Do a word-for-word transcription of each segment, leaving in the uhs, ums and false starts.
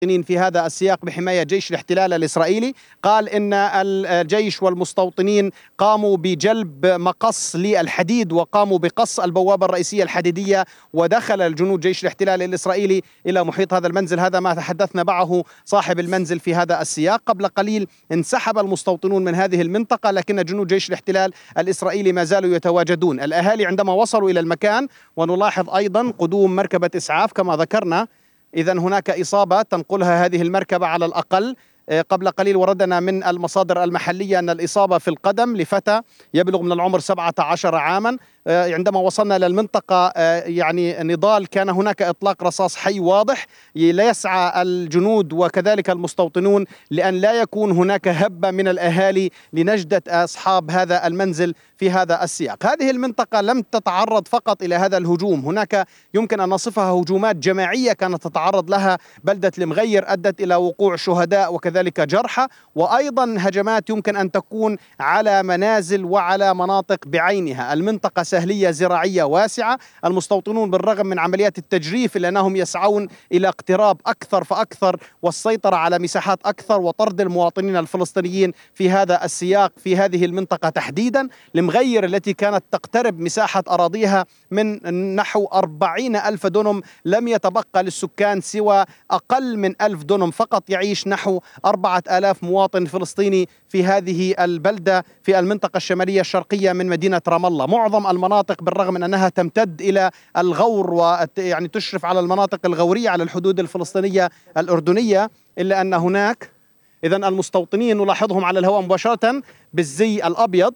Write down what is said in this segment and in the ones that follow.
في هذا السياق بحماية جيش الاحتلال الإسرائيلي. قال إن الجيش والمستوطنين قاموا بجلب مقص للحديد وقاموا بقص البوابة الرئيسية الحديدية، ودخل الجنود جيش الاحتلال الإسرائيلي إلى محيط هذا المنزل. هذا ما تحدثنا معه صاحب المنزل في هذا السياق. قبل قليل انسحب المستوطنون من هذه المنطقة، لكن جنود جيش الاحتلال الإسرائيلي ما زالوا يتواجدون. الأهالي عندما وصلوا إلى المكان، ونلاحظ أيضا قدوم مركبة إسعاف كما ذكرنا، إذن هناك إصابة تنقلها هذه المركبة على الأقل. قبل قليل وردنا من المصادر المحلية أن الإصابة في القدم لفتى يبلغ من العمر سبعة عشر عاما. عندما وصلنا إلى المنطقة يعني نضال، كان هناك إطلاق رصاص حي واضح. ليسعى الجنود وكذلك المستوطنون لأن لا يكون هناك هبة من الأهالي لنجدة أصحاب هذا المنزل في هذا السياق. هذه المنطقة لم تتعرض فقط إلى هذا الهجوم، هناك يمكن أن نصفها هجومات جماعية كانت تتعرض لها بلدة المغير، أدت إلى وقوع شهداء وكذلك جرحى، وأيضا هجمات يمكن أن تكون على منازل وعلى مناطق بعينها. المنطقة سهلية زراعية واسعة، المستوطنون بالرغم من عمليات التجريف إلا أنهم يسعون إلى اقتراب أكثر فأكثر والسيطرة على مساحات أكثر وطرد المواطنين الفلسطينيين في هذا السياق في هذه المنطقة تحديدا. المغير التي كانت تقترب مساحة أراضيها من نحو أربعين ألف دونم، لم يتبقى للسكان سوى أقل من ألف دونم فقط. يعيش نحو أربعة آلاف مواطن فلسطيني في هذه البلدة في المنطقة الشمالية الشرقية من مدينة رام الله. معظم المناطق بالرغم من أنها تمتد إلى الغور ويعني تشرف على المناطق الغورية على الحدود الفلسطينية الأردنية، إلا أن هناك إذن المستوطنين نلاحظهم على الهواء مباشرة بالزي الأبيض.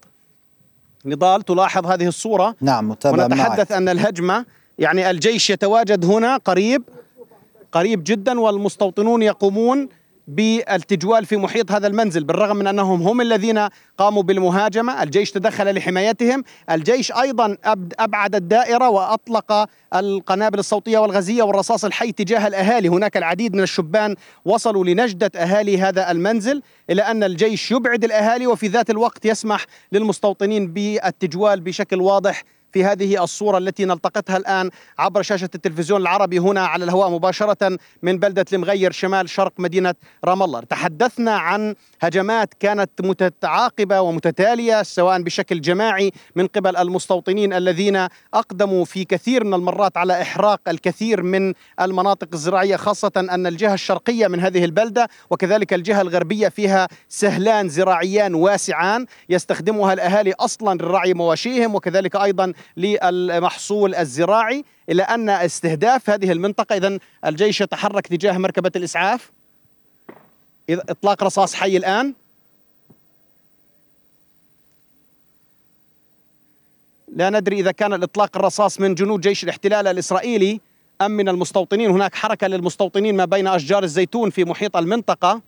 نضال تلاحظ هذه الصورة. نعم متابع. ونتحدث أن الهجمة يعني الجيش يتواجد هنا قريب قريب جدا، والمستوطنون يقومون بالتجوال في محيط هذا المنزل بالرغم من أنهم هم الذين قاموا بالمهاجمة. الجيش تدخل لحمايتهم. الجيش أيضا أبعد الدائرة وأطلق القنابل الصوتية والغازية والرصاص الحي تجاه الأهالي. هناك العديد من الشبان وصلوا لنجدة أهالي هذا المنزل، إلى أن الجيش يبعد الأهالي وفي ذات الوقت يسمح للمستوطنين بالتجوال بشكل واضح في هذه الصورة التي نلتقطها الآن عبر شاشة التلفزيون العربي هنا على الهواء مباشرة من بلدة المغير شمال شرق مدينة رام الله. تحدثنا عن هجمات كانت متعاقبة ومتتالية سواء بشكل جماعي من قبل المستوطنين الذين أقدموا في كثير من المرات على إحراق الكثير من المناطق الزراعية، خاصة أن الجهة الشرقية من هذه البلدة وكذلك الجهة الغربية فيها سهلان زراعيان واسعان يستخدمها الأهالي أصلا لرعي مواشيهم وكذلك أيضا للمحصول الزراعي، إلى أن استهداف هذه المنطقة. إذن الجيش يتحرك تجاه مركبة الإسعاف. إطلاق رصاص حي الآن. لا ندري إذا كان الإطلاق الرصاص من جنود جيش الاحتلال الإسرائيلي أم من المستوطنين. هناك حركة للمستوطنين ما بين أشجار الزيتون في محيط المنطقة.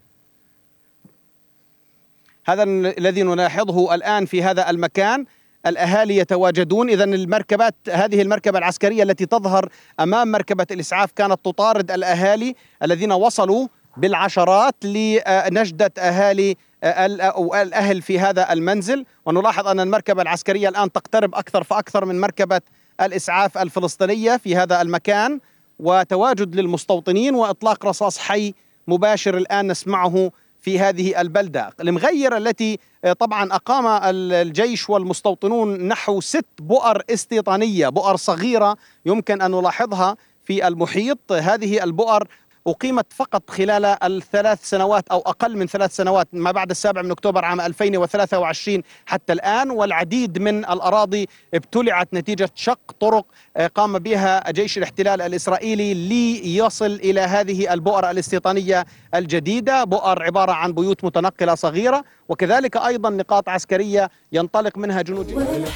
هذا الذي نلاحظه الآن في هذا المكان. الأهالي يتواجدون. إذن المركبات، هذه المركبة العسكرية التي تظهر أمام مركبة الإسعاف كانت تطارد الأهالي الذين وصلوا بالعشرات لنجدة أهالي أو الأهل في هذا المنزل. ونلاحظ أن المركبة العسكرية الآن تقترب أكثر فأكثر من مركبة الإسعاف الفلسطينية في هذا المكان، وتواجد للمستوطنين وإطلاق رصاص حي مباشر الآن نسمعه في هذه البلدة المغير التي طبعا أقام الجيش والمستوطنون نحو ست بؤر استيطانية، بؤر صغيرة يمكن أن نلاحظها في المحيط. هذه البؤر أقيمت فقط خلال الثلاث سنوات أو أقل من ثلاث سنوات ما بعد السابع من أكتوبر عام ألفين وثلاثة وعشرين حتى الآن، والعديد من الأراضي ابتلعت نتيجة شق طرق قام بها جيش الاحتلال الإسرائيلي ليصل إلى هذه البؤر الاستيطانية الجديدة. بؤر عبارة عن بيوت متنقلة صغيرة وكذلك أيضا نقاط عسكرية ينطلق منها جنود